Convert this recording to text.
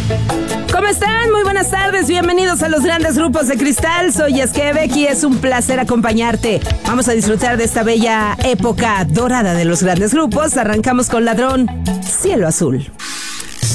¿Cómo están? Muy buenas tardes, bienvenidos a los grandes grupos de cristal. Soy Esquebec y es un placer acompañarte. Vamos a disfrutar de esta bella época dorada de los grandes grupos. Arrancamos con Ladrón, Cielo Azul.